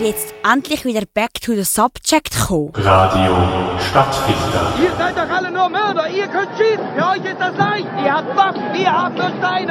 jetzt endlich wieder back to the subject kommen? Radio Stadtfilter. Ihr seid doch alle nur Mörder, ihr könnt schießen, für euch ist das leicht. Ihr habt Waffen, wir haben nur Steine.